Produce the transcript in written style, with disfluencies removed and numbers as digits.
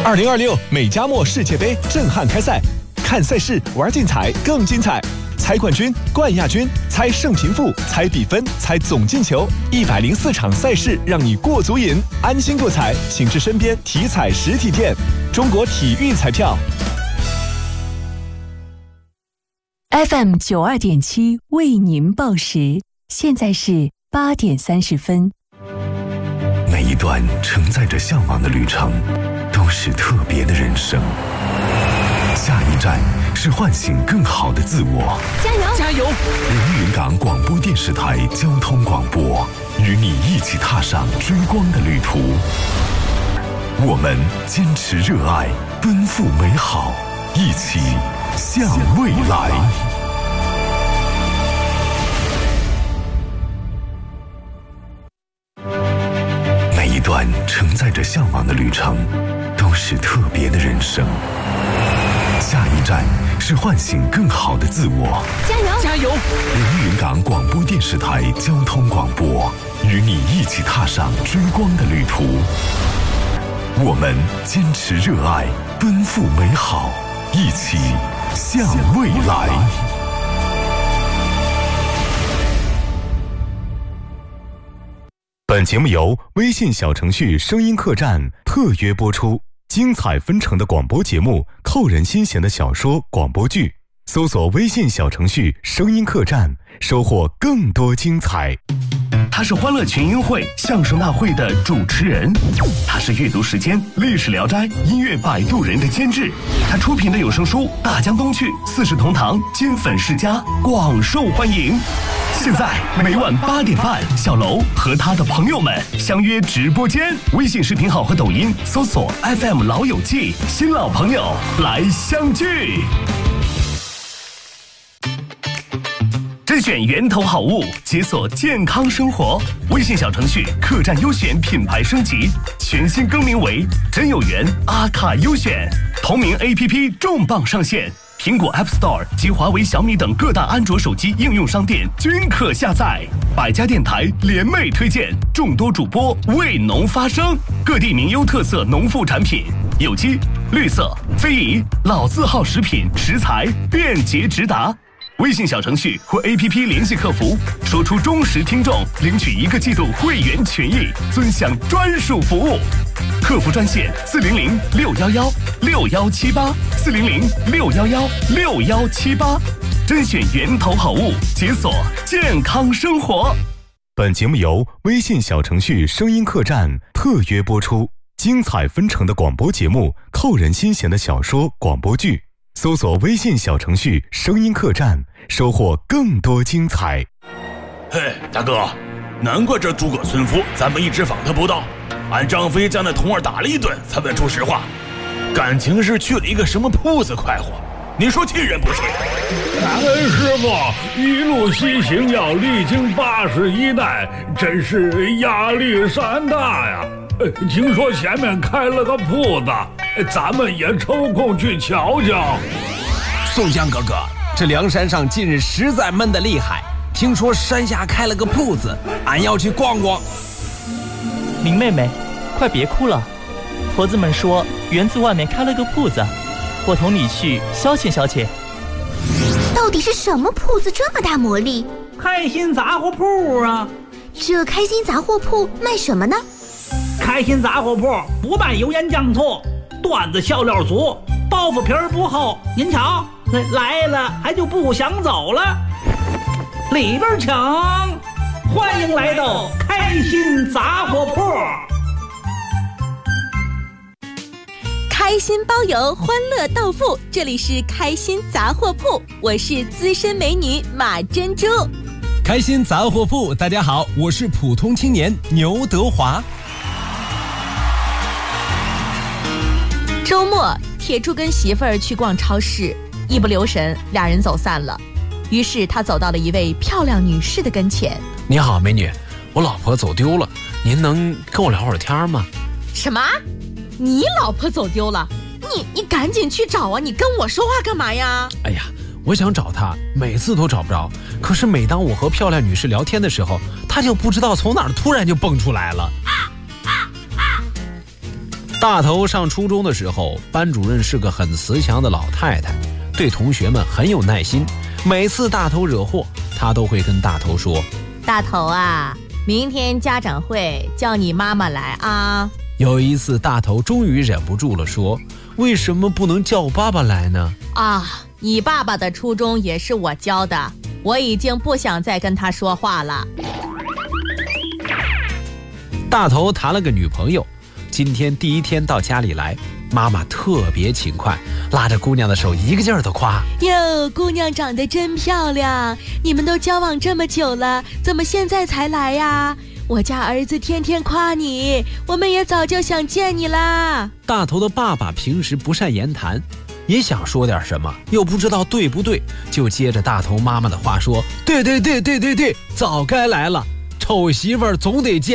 2026美加墨世界杯震撼开赛，看赛事玩竞彩更精彩，猜冠军、冠亚军，猜胜平负，猜比分，猜总进球，104场赛事让你过足瘾，安心购彩，请至身边体彩实体店。中国体育彩票。 FM 92.7为您报时，现在是8点30分。 每一段承载着向往的旅程，都是特别的人生。下一站是唤醒更好的自我。 加油！ 加油！ 连云港广播电视台交通广播，与你一起踏上追光的旅途。我们坚持热爱，奔赴美好，一起向未来。每一段承载着向往的旅程，都是特别的人生。下一站是唤醒更好的自我。 加油！ 加油！ 连云港广播电视台交通广播，与你一起踏上追光的旅途。我们坚持热爱，奔赴美好，一起向未来。 本节目由微信小程序声音客栈特约播出，精彩纷呈的广播节目，扣人心弦的小说、广播剧，搜索微信小程序声音客栈，收获更多精彩。 他是欢乐群英会相声大会的主持人，他是阅读时间历史聊斋音乐摆渡人的监制，他出品的有声书《大江东去》四世同堂金粉世家广受欢迎。现在每晚8点半，小楼和他的朋友们相约直播间，微信视频号和抖音搜索 FM 老友记，新老朋友来相聚。甄选源头好物，解锁健康生活。微信小程序客栈优选品牌升级，全新更名为真有缘阿卡优选。同名 APP 重磅上线，苹果 App Store 及华为、小米等各大安卓手机应用商店均可下载。百家电台联袂推荐，众多主播为农发声，各地名优特色农副产品，有机、绿色、非遗、老字号食品食材便捷直达。微信小程序或 APP 联系客服，说出忠实听众，领取1个季度会员权益，尊享专属服务。客服专线400-611-6178，400-611-6178，甄选源头好物，解锁健康生活。 本节目由微信小程序声音客栈特约播出，精彩纷呈的广播节目，扣人心弦的小说、广播剧，搜索微信小程序声音客栈，收获更多精彩。 嘿，大哥，难怪这诸葛村夫咱们一直访他不到，俺张飞将那童儿打了一顿才问出实话，感情是去了一个什么铺子快活，你说气人不气？ 感恩师傅，一路西行要历经81代，真是压力山大呀。听说前面开了个铺子，咱们也抽空去瞧瞧。 宋江哥哥，这梁山上近日实在闷得厉害，听说山下开了个铺子，俺要去逛逛。 林妹妹，快别哭了，婆子们说园子外面开了个铺子，我同你去消遣消遣。 到底是什么铺子这么大魔力？ 开心杂货铺啊！ 这开心杂货铺卖什么呢？ 开心杂货铺不卖油盐酱醋，段子笑料足，包袱皮儿不厚。您瞧，来了还就不想走了。里边请，欢迎来到开心杂货铺。 开心包邮，欢乐到付，这里是开心杂货铺，我是资深美女马珍珠。 开心杂货铺，大家好，我是普通青年牛德华。 周末，铁柱跟媳妇儿去逛超市，一不留神，俩人走散了。于是他走到了一位漂亮女士的跟前。 你好，美女，我老婆走丢了，您能跟我聊会儿天吗？ 什么？你老婆走丢了？你赶紧去找啊！你跟我说话干嘛呀？ 哎呀，我想找她，每次都找不着。可是每当我和漂亮女士聊天的时候，她就不知道从哪儿突然就蹦出来了。 大头上初中的时候，班主任是个很慈祥的老太太，对同学们很有耐心。每次大头惹祸，她都会跟大头说： 大头啊，明天家长会叫你妈妈来啊。 有一次大头终于忍不住了，说：为什么不能叫爸爸来呢？ 啊，你爸爸的初中也是我教的，我已经不想再跟他说话了。 大头谈了个女朋友，今天第一天到家里来，妈妈特别勤快，拉着姑娘的手一个劲儿地夸： 哟，姑娘长得真漂亮，你们都交往这么久了，怎么现在才来呀？我家儿子天天夸你，我们也早就想见你啦。 大头的爸爸平时不善言谈，也想说点什么，又不知道对不对，就接着大头妈妈的话说：对，早该来了，丑媳妇儿总得见。